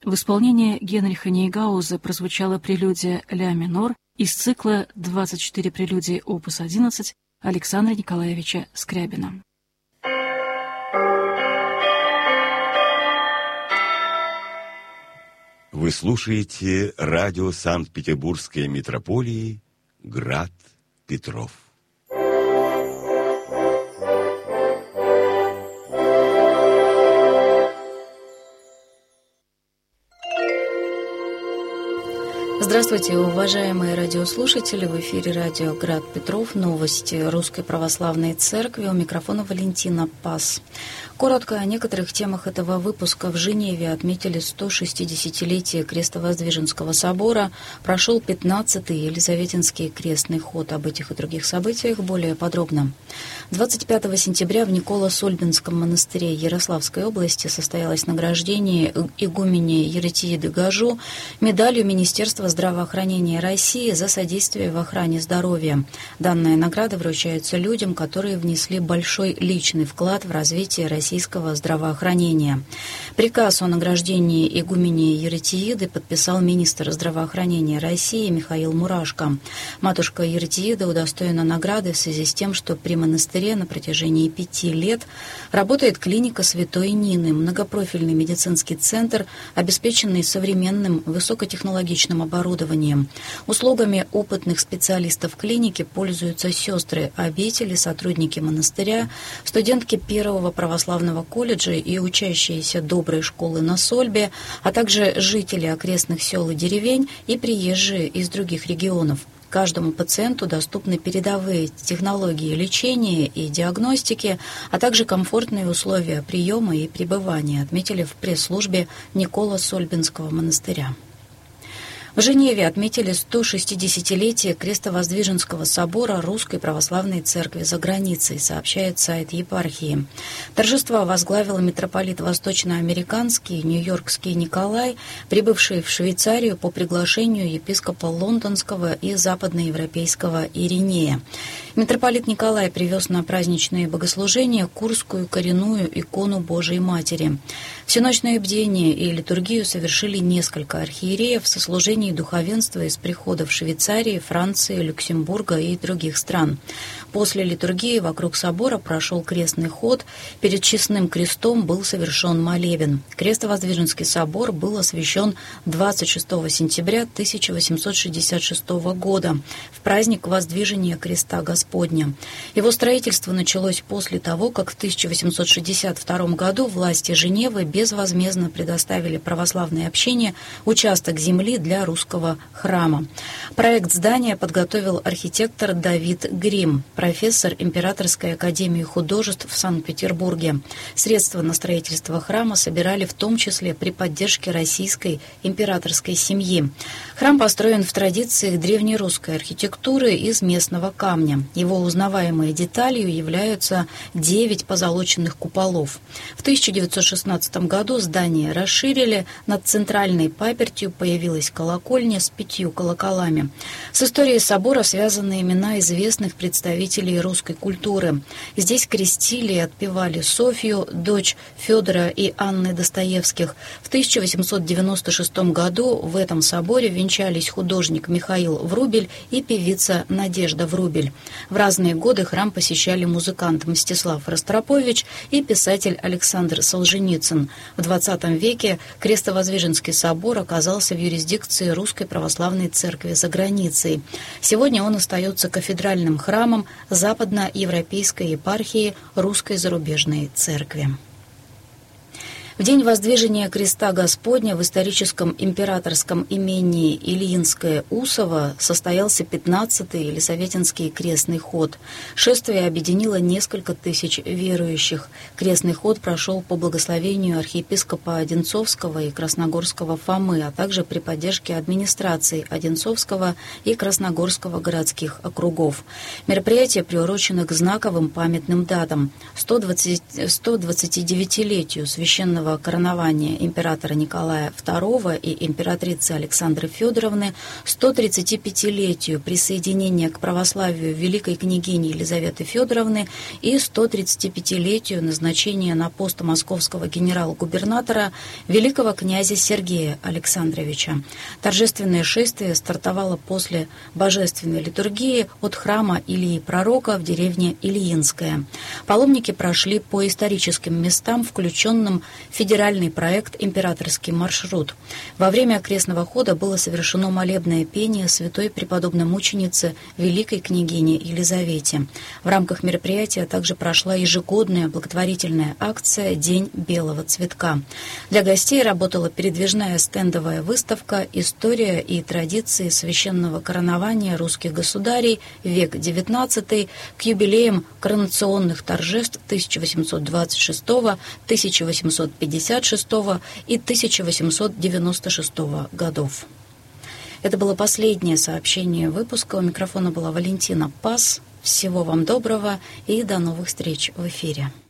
В исполнении Генриха Нейгауза прозвучала прелюдия ля минор из цикла «24 прелюдии опус 11» Александра Николаевича Скрябина. Вы слушаете радио Санкт-Петербургской митрополии «Град Петров». Здравствуйте, уважаемые радиослушатели! В эфире радио «Град Петров». Новости Русской Православной Церкви. У микрофона Валентина Пас. Коротко о некоторых темах этого выпуска. В Женеве отметили 160-летие Крестовоздвиженского собора. Прошел 15-й Елизаветинский крестный ход. Об этих и других событиях более подробно. 25 сентября в Николо-Сольбинском монастыре Ярославской области состоялось награждение игумени Еретииды Гажу медалью Министерства здравоохранения России за содействие в охране здоровья. Данная награда вручается людям, которые внесли большой личный вклад в развитие российского здравоохранения. Приказ о награждении игумени Еретииды подписал министр здравоохранения России Михаил Мурашко. Матушка Еретиида удостоена награды в связи с тем, что при монастыре на протяжении 5 лет работает клиника Святой Нины, многопрофильный медицинский центр, обеспеченный современным высокотехнологичным оборудованием. Услугами опытных специалистов клиники пользуются сестры обители, сотрудники монастыря, студентки Первого православного колледжа и учащиеся доброй школы на Сольбе, а также жители окрестных сел и деревень и приезжие из других регионов. Каждому пациенту доступны передовые технологии лечения и диагностики, а также комфортные условия приема и пребывания, отметили в пресс-службе Николо-Сольбинского монастыря. В Женеве отметили 160-летие Крестовоздвиженского собора Русской Православной Церкви за границей, сообщает сайт епархии. Торжество возглавил митрополит Восточноамериканский, Нью-Йоркский Николай, прибывший в Швейцарию по приглашению епископа Лондонского и западноевропейского Иринея. Митрополит Николай привез на праздничные богослужения Курскую коренную икону Божией Матери. Всеночное бдение и литургию совершили несколько архиереев со служением духовенства из приходов Швейцарии, Франции, Люксембурга и других стран. После литургии вокруг собора прошел крестный ход, перед честным крестом был совершен молебен. Крестовоздвиженский собор был освящен 26 сентября 1866 года, в праздник Воздвижения Креста Господня. Его строительство началось после того, как в 1862 году власти Женевы безвозмездно предоставили православной общине участок земли для русского храма. Проект здания подготовил архитектор Давид Грим, профессор Императорской академии художеств в Санкт-Петербурге. Средства на строительство храма собирали в том числе при поддержке российской императорской семьи. Храм построен в традициях древнерусской архитектуры из местного камня. Его узнаваемой деталью являются 9 позолоченных куполов. В 1916 году здание расширили, над центральной папертью появилась колокольня с 5 колоколами. С историей собора связаны имена известных представителей русской культуры. Здесь крестили и отпевали Софью, дочь Федора и Анны Достоевских. В 1896 году в этом соборе венчались художник Михаил Врубель и певица Надежда Врубель. В разные годы храм посещали музыкант Мстислав Ростропович и писатель Александр Солженицын. В XX веке Крестовоздвиженский собор оказался в юрисдикции Русской Православной Церкви за границей. Сегодня он остается кафедральным храмом Западноевропейской епархии Русской зарубежной церкви. В день воздвижения Креста Господня в историческом императорском имении Ильинское-Усово состоялся 15-й Елизаветинский крестный ход. Шествие объединило несколько тысяч верующих. Крестный ход прошел по благословению архиепископа Одинцовского и Красногорского Фомы, а также при поддержке администрации Одинцовского и Красногорского городских округов. Мероприятие приурочено к знаковым памятным датам: 129-летию священного священного коронования императора Николая II и императрицы Александры Федоровны, 135-летию присоединения к православию великой княгини Елизаветы Федоровны и 135-летию назначения на пост московского генерал-губернатора великого князя Сергея Александровича. Торжественное шествие стартовало после божественной литургии от храма Илии Пророка в деревне Ильинская. Паломники прошли по историческим местам, включенным в федеральный проект «Императорский маршрут». Во время крестного хода было совершено молебное пение святой преподобной мученицы великой княгини Елизавете. В рамках мероприятия также прошла ежегодная благотворительная акция «День белого цветка». Для гостей работала передвижная стендовая выставка «История и традиции священного коронования русских государей. Век XIX» к юбилеям коронационных торжеств 1826, 1856 и 1896 годов. Это было последнее сообщение выпуска. У микрофона была Валентина Пас. Всего вам доброго и до новых встреч в эфире.